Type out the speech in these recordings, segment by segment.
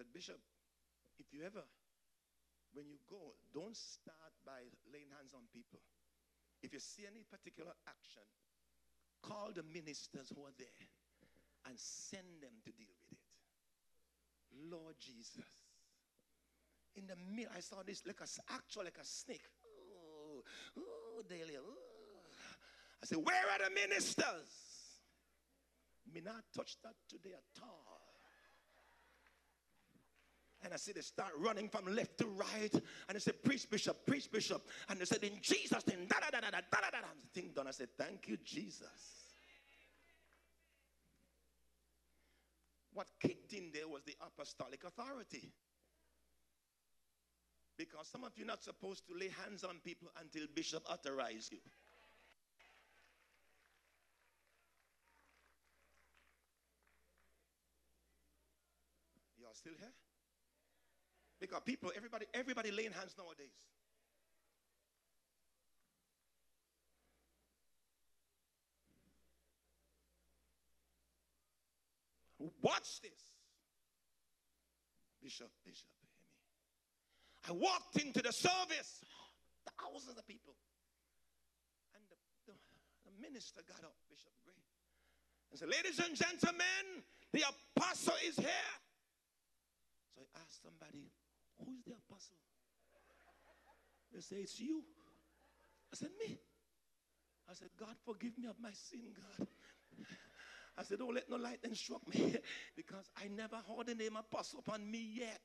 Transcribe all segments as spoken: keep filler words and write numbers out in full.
Bishop, if you ever, when you go, don't start by laying hands on people. If you see any particular action, call the ministers who are there and send them to deal with it. Lord Jesus. In the middle, I saw this like a, actual like a snake. Oh, oh, daily. Oh. I said, where are the ministers? Me not touch that today at all. And I see they start running from left to right. And they said, preach, Bishop, preach, Bishop. And they said, in Jesus' name, da da da da da da da da. The thing done. I said, thank you, Jesus. What kicked in there was the apostolic authority. Because some of you are not supposed to lay hands on people until Bishop authorizes you. You are still here? Because people, everybody, everybody laying hands nowadays. Watch this. Bishop, Bishop, hear me. I walked into the service, thousands of people. And the, the, the minister got up, Bishop Gray, and said, ladies and gentlemen, the apostle is here. So I asked somebody, who's the apostle? They say, it's you. I said, me? I said, God, forgive me of my sin, God. I said, don't let no lightning struck me because I never heard the name apostle upon me yet.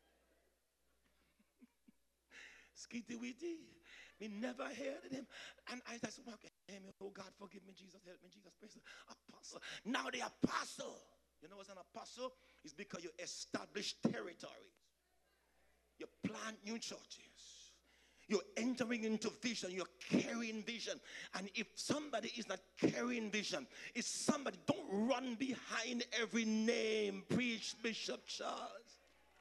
Skitty witty. Me never heard him. And I just walk, oh God, forgive me, Jesus, help me, Jesus, praise the apostle. Now the apostle, you know what's an apostle? It's because you establish territories. You plant new churches. You're entering into vision. You're carrying vision. And if somebody is not carrying vision, if somebody, don't run behind every name. Preach, Bishop Charles.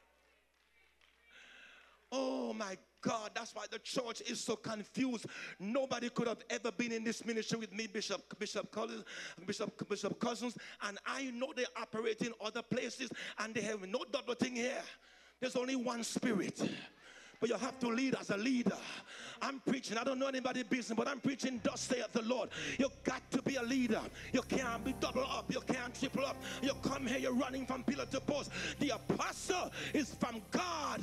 Oh my God, that's why the church is so confused. Nobody could have ever been in this ministry with me, Bishop Bishop Cousins, Bishop Bishop Cousins, and I know they operate in other places and they have no double thing here. There's only one spirit. But you have to lead as a leader. I'm preaching. I don't know anybody's business, but I'm preaching, thus saith the Lord. You got to be a leader. You can't be double up. You can't triple up. You come here, you're running from pillar to post. The apostle is from God.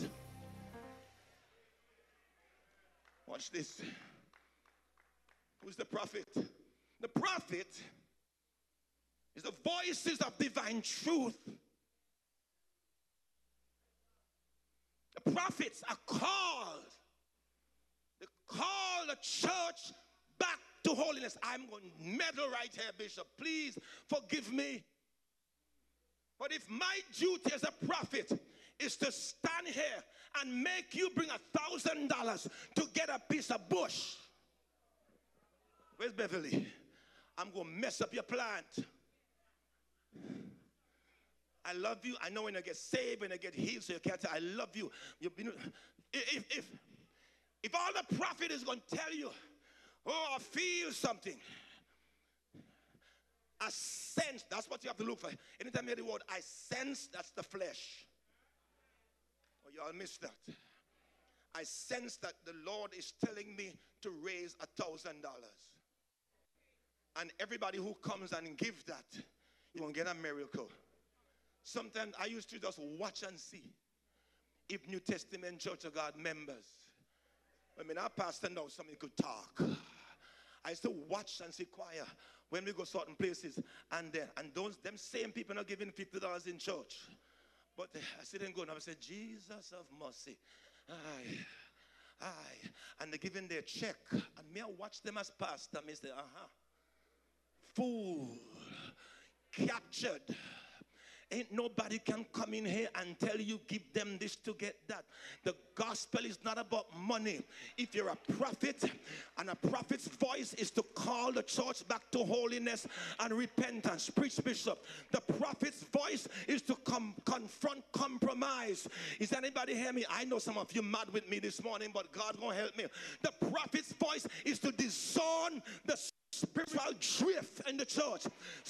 Watch this. Who's the prophet? The prophet is the voices of divine truth. The prophets are called. They call the church back to holiness. I'm going to meddle right here, Bishop. Please forgive me. But if my duty as a prophet is to stand here and make you bring a thousand dollars to get a piece of bush, where's Beverly? I'm going to mess up your plant. I love you. I know when I get saved, when I get healed, so you can't tell I love you. you if, if, if all the prophet is going to tell you, oh, I feel something, I sense, that's what you have to look for. Anytime you hear the word, I sense, that's the flesh. Oh, y'all missed that. I sense that the Lord is telling me to raise a thousand dollars. And everybody who comes and gives that, you won't get a miracle. Sometimes I used to just watch and see if New Testament Church of God members, I mean, our pastor knows somebody could talk. I used to watch and see choir when we go certain places, and then and those them same people are giving fifty dollars in church. But I sit and go and I say, Jesus of mercy, aye, aye, and they're giving their check, and me I watch them as pastor. Me say, uh-huh, fool, captured. Ain't nobody can come in here and tell you give them this to get that. The gospel is not about money. If you're a prophet and a prophet's voice is to call the church back to holiness and repentance, preach, Bishop. The prophet's voice is to come confront compromise. Is anybody hear me? I know some of you mad with me this morning, but God gonna help me. The prophet's voice is to discern the spiritual drift in the church.